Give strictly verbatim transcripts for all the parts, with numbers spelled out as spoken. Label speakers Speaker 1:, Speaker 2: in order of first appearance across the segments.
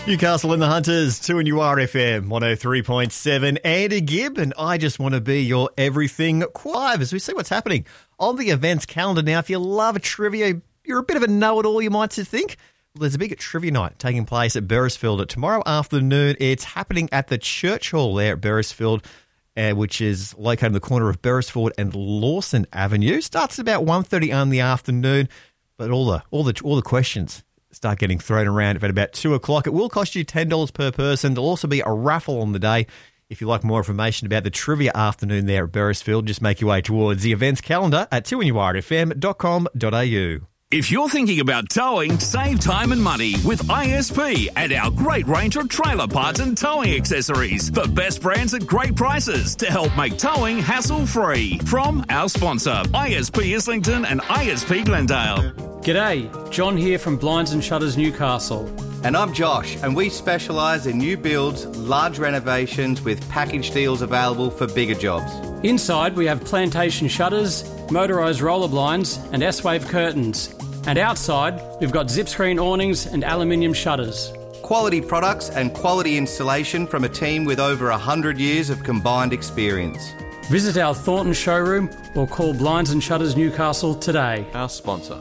Speaker 1: Newcastle and the Hunters, two and U R F M, one oh three point seven. Andy Gibb, and I just want to be your everything live as we see what's happening on the events calendar. Now, if you love a trivia, you're a bit of a know-it-all, you might think. Well, there's a big trivia night taking place at Beresfield tomorrow afternoon. It's happening at the Church Hall there at Beresfield, uh, which is located in the corner of Beresford and Lawson Avenue. Starts at about one thirty in the afternoon, but all the all the all the questions start getting thrown around at about two o'clock. It will cost you ten dollars per person. There'll also be a raffle on the day. If you'd like more information about the trivia afternoon there at Beresfield, just make your way towards the events calendar at two n u r f m dot com dot a u.
Speaker 2: If you're thinking about towing, save time and money with I S P and our great range of trailer parts and towing accessories. The best brands at great prices to help make towing hassle-free. From our sponsor, I S P Islington and I S P Glendale.
Speaker 3: G'day, John here from Blinds and Shutters Newcastle.
Speaker 4: And I'm Josh, and we specialise in new builds, large renovations with package deals available for bigger jobs.
Speaker 3: Inside we have plantation shutters, motorised roller blinds and S-Wave curtains. And outside we've got zip screen awnings and aluminium shutters.
Speaker 4: Quality products and quality installation from a team with over one hundred years of combined experience.
Speaker 3: Visit our Thornton showroom or call Blinds and Shutters Newcastle today.
Speaker 5: Our sponsor.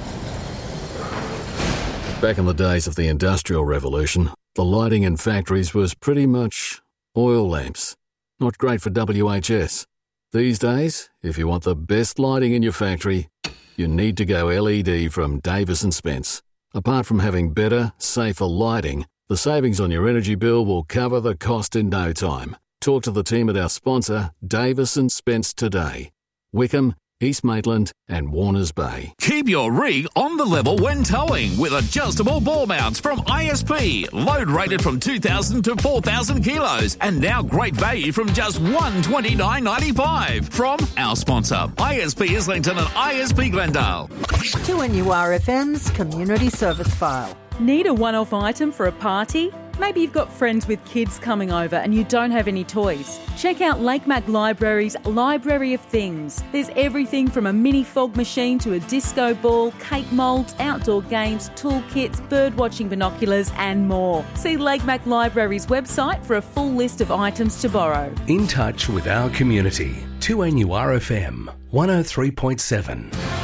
Speaker 6: Back in the days of the Industrial Revolution, the lighting in factories was pretty much oil lamps. Not great for W H S. These days, if you want the best lighting in your factory, you need to go L E D from Davis and Spence. Apart from having better, safer lighting, the savings on your energy bill will cover the cost in no time. Talk to the team at our sponsor, Davis and Spence, today. Wickham, East Maitland and Warners Bay.
Speaker 2: Keep your rig on the level when towing with adjustable ball mounts from I S P. Load rated from two thousand to four thousand kilos and now great value from just one hundred twenty-nine dollars ninety-five from our sponsor, I S P Islington and I S P Glendale.
Speaker 7: two N U R F M's Community Service File.
Speaker 8: Need a one-off item for a party? Maybe you've got friends with kids coming over and you don't have any toys. Check out Lake Mac Library's Library of Things. There's everything from a mini fog machine to a disco ball, cake moulds, outdoor games, toolkits, bird-watching binoculars and more. See Lake Mac Library's website for a full list of items to borrow.
Speaker 9: In touch with our community. two N U R F M, one oh three point seven.